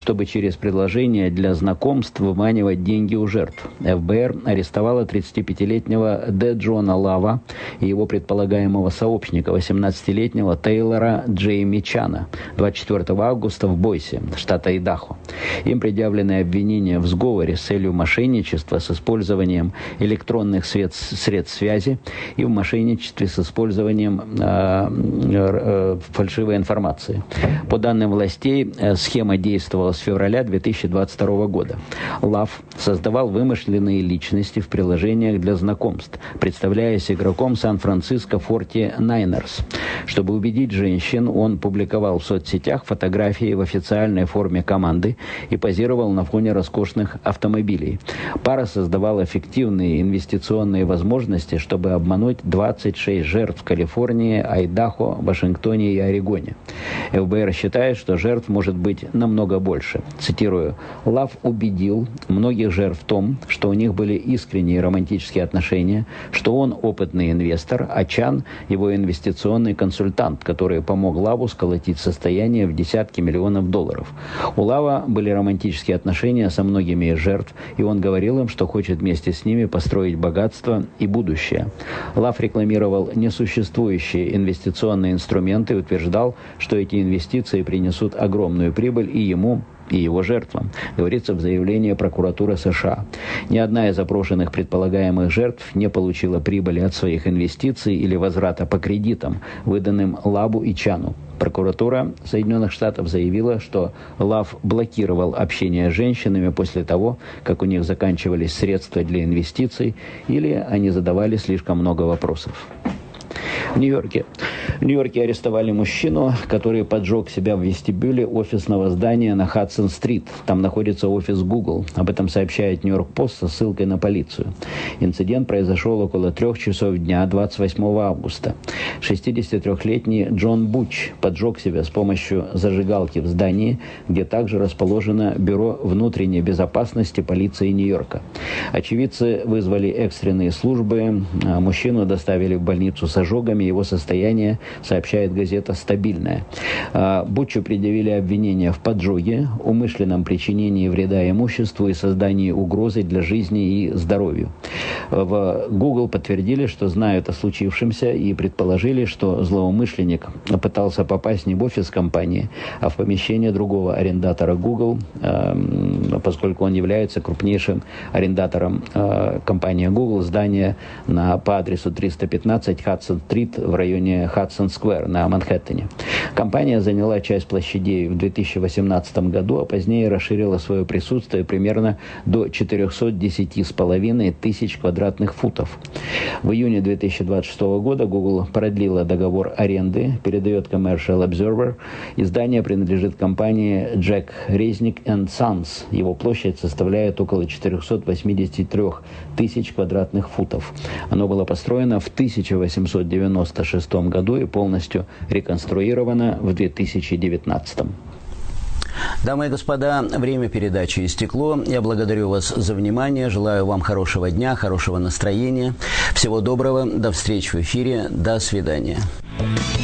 чтобы через предложения для знакомств выманивать деньги у жертв. ФБР арестовала 35-летнего Д. Джона Лава и его предполагаемого сообщника, 18-летнего Тейлора Джейми Чана, 24 августа в Бойсе, штат Айдахо. Им предъявлены обвинения в сговоре с целью мошенничества с использованием электронных средств связи и в мошенничестве с использованием фальшивой информации. По данным властей, схема действовала с февраля 2022 года. Лав создавал вымышленные личности в приложениях для знакомств, представляясь игроком Сан-Франциско 49ers. Чтобы убедить женщин, он публиковал в соцсетях фотографии в официальной форме команды и позировал на фоне роскошных автомобилей. Пара создавала фиктивные инвестиционные возможности, чтобы обмануть 26 жертв в Калифорнии, Айдахо, Вашингтоне и Орегоне. ФБР считает, что жертв может быть намного больше. Цитирую: «Лав убедил многих жертв в том, что у них были искренние романтические отношения, что он опытный инвестор, а Чан – его инвестиционный консультант, который помог Лаву сколотить состояние в десятки миллионов долларов. У Лава были романтические отношения со многими из жертв, и он говорил им, что хочет вместе с ними построить богатство и будущее. Лав рекламировал несуществующие инвестиционные инструменты и утверждал, что эти инвестиции принесут огромную прибыль и ему, и его жертвам», говорится в заявлении прокуратуры США. Ни одна из опрошенных предполагаемых жертв не получила прибыли от своих инвестиций или возврата по кредитам, выданным Лаву и Чану. Прокуратура Соединенных Штатов заявила, что Лав блокировал общение с женщинами после того, как у них заканчивались средства для инвестиций или они задавали слишком много вопросов. В Нью-Йорке арестовали мужчину, который поджег себя в вестибюле офисного здания на Хадсон-стрит. Там находится офис Google. Об этом сообщает Нью-Йорк-Пост со ссылкой на полицию. Инцидент произошел около 3 часов дня 28 августа. 63-летний Джон Буч поджег себя с помощью зажигалки в здании, где также расположено Бюро внутренней безопасности полиции Нью-Йорка. Очевидцы вызвали экстренные службы. Мужчину доставили в больницу с ожогами. Его состояние, сообщает газета, стабильное. Бутчу предъявили обвинения в поджоге, умышленном причинении вреда имуществу и создании угрозы для жизни и здоровью. В Google подтвердили, что знают о случившемся и предположили, что злоумышленник пытался попасть не в офис компании, а в помещение другого арендатора Google, поскольку он является крупнейшим арендатором компании Google, здание по адресу 315 Хадсон-стрит в районе Хадсон-сквер на Манхэттене. Компания заняла часть площадей в 2018 году, а позднее расширила свое присутствие примерно до 410,5 тысяч квадратных футов. В июне 2026 года Google продлила договор аренды, передает Commercial Observer. Издание принадлежит компании Jack Resnick & Sons. Его площадь составляет около 483 тысяч квадратных футов. Оно было построено в 1896 году и полностью реконструировано в 2019. Дамы и господа, время передачи истекло. Я благодарю вас за внимание. Желаю вам хорошего дня, хорошего настроения. Всего доброго. До встречи в эфире. До свидания.